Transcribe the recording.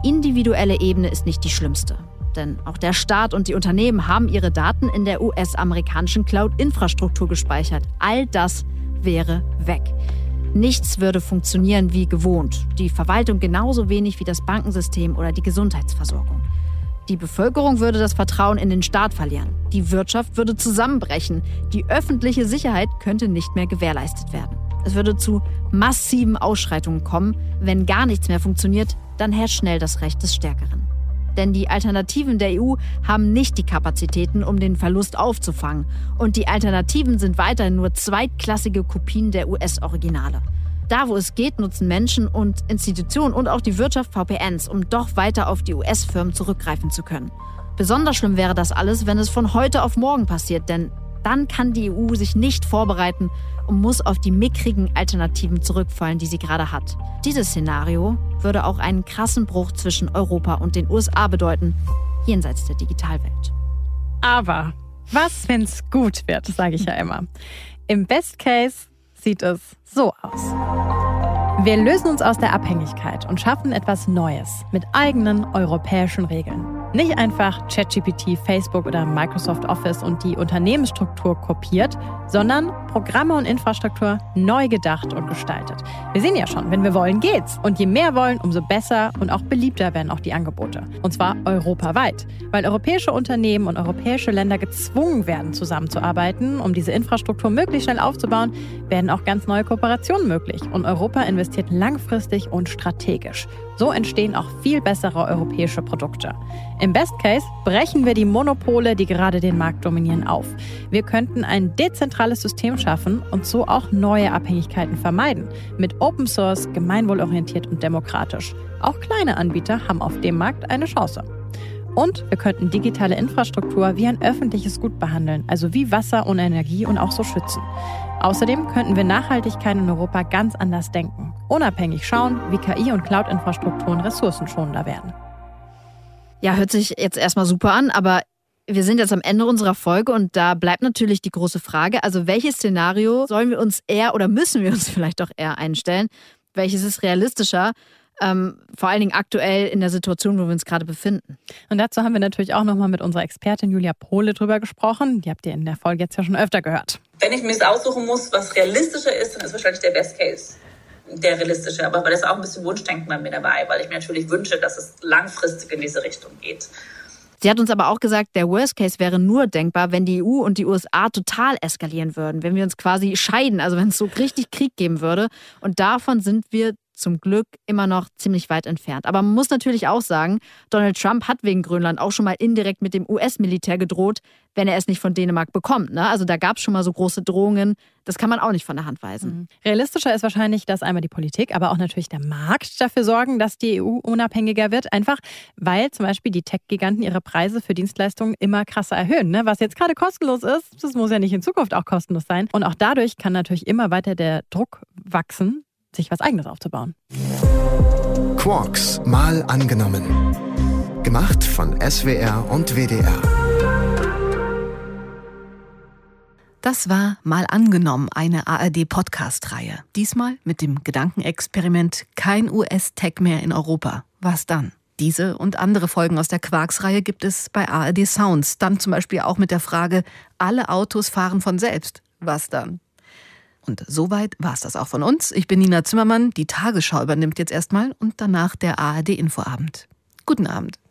individuelle Ebene ist nicht die schlimmste. Denn auch der Staat und die Unternehmen haben ihre Daten in der US-amerikanischen Cloud-Infrastruktur gespeichert. All das wäre weg. Nichts würde funktionieren wie gewohnt. Die Verwaltung genauso wenig wie das Bankensystem oder die Gesundheitsversorgung. Die Bevölkerung würde das Vertrauen in den Staat verlieren. Die Wirtschaft würde zusammenbrechen. Die öffentliche Sicherheit könnte nicht mehr gewährleistet werden. Es würde zu massiven Ausschreitungen kommen. Wenn gar nichts mehr funktioniert, dann herrscht schnell das Recht des Stärkeren. Denn die Alternativen der EU haben nicht die Kapazitäten, um den Verlust aufzufangen. Und die Alternativen sind weiterhin nur zweitklassige Kopien der US-Originale. Da, wo es geht, nutzen Menschen und Institutionen und auch die Wirtschaft VPNs, um doch weiter auf die US-Firmen zurückgreifen zu können. Besonders schlimm wäre das alles, wenn es von heute auf morgen passiert, denn dann kann die EU sich nicht vorbereiten und muss auf die mickrigen Alternativen zurückfallen, die sie gerade hat. Dieses Szenario würde auch einen krassen Bruch zwischen Europa und den USA bedeuten, jenseits der Digitalwelt. Aber was, wenn's gut wird, sage ich ja immer. Im Best Case sieht es so aus. Wir lösen uns aus der Abhängigkeit und schaffen etwas Neues mit eigenen europäischen Regeln. Nicht einfach ChatGPT, Facebook oder Microsoft Office und die Unternehmensstruktur kopiert, sondern Programme und Infrastruktur neu gedacht und gestaltet. Wir sehen ja schon, wenn wir wollen, geht's. Und je mehr wollen, umso besser und auch beliebter werden auch die Angebote. Und zwar europaweit. Weil europäische Unternehmen und europäische Länder gezwungen werden, zusammenzuarbeiten, um diese Infrastruktur möglichst schnell aufzubauen, werden auch ganz neue Kooperationen möglich. Und Europa investiert langfristig und strategisch. So entstehen auch viel bessere europäische Produkte. Im Best Case brechen wir die Monopole, die gerade den Markt dominieren, auf. Wir könnten ein dezentrales System schaffen und so auch neue Abhängigkeiten vermeiden. Mit Open Source, gemeinwohlorientiert und demokratisch. Auch kleine Anbieter haben auf dem Markt eine Chance. Und wir könnten digitale Infrastruktur wie ein öffentliches Gut behandeln, also wie Wasser und Energie und auch so schützen. Außerdem könnten wir Nachhaltigkeit in Europa ganz anders denken. Unabhängig schauen, wie KI und Cloud-Infrastrukturen ressourcenschonender werden. Ja, hört sich jetzt erstmal super an, aber wir sind jetzt am Ende unserer Folge und da bleibt natürlich die große Frage, also welches Szenario sollen wir uns eher oder müssen wir uns vielleicht doch eher einstellen? Welches ist realistischer? Vor allen Dingen aktuell in der Situation, wo wir uns gerade befinden. Und dazu haben wir natürlich auch nochmal mit unserer Expertin Julia Pohle drüber gesprochen. Die habt ihr in der Folge jetzt ja schon öfter gehört. Wenn ich mir jetzt aussuchen muss, was realistischer ist, dann ist wahrscheinlich der Best Case der realistische. Aber da ist auch ein bisschen Wunschdenken bei mir dabei, weil ich mir natürlich wünsche, dass es langfristig in diese Richtung geht. Sie hat uns aber auch gesagt, der Worst Case wäre nur denkbar, wenn die EU und die USA total eskalieren würden, wenn wir uns quasi scheiden, also wenn es so richtig Krieg geben würde. Und davon sind wir zum Glück immer noch ziemlich weit entfernt. Aber man muss natürlich auch sagen, Donald Trump hat wegen Grönland auch schon mal indirekt mit dem US-Militär gedroht, wenn er es nicht von Dänemark bekommt. Ne? Also da gab es schon mal so große Drohungen. Das kann man auch nicht von der Hand weisen. Realistischer ist wahrscheinlich, dass einmal die Politik, aber auch natürlich der Markt dafür sorgen, dass die EU unabhängiger wird. Einfach, weil zum Beispiel die Tech-Giganten ihre Preise für Dienstleistungen immer krasser erhöhen. Ne? Was jetzt gerade kostenlos ist, das muss ja nicht in Zukunft auch kostenlos sein. Und auch dadurch kann natürlich immer weiter der Druck wachsen, sich was Eigenes aufzubauen. Quarks mal angenommen. Gemacht von SWR und WDR. Das war Mal angenommen, eine ARD-Podcast-Reihe. Diesmal mit dem Gedankenexperiment kein US-Tech mehr in Europa. Was dann? Diese und andere Folgen aus der Quarks-Reihe gibt es bei ARD Sounds. Dann zum Beispiel auch mit der Frage, alle Autos fahren von selbst. Was dann? Und soweit war es das auch von uns. Ich bin Nina Zimmermann. Die Tagesschau übernimmt jetzt erstmal und danach der ARD-Infoabend. Guten Abend.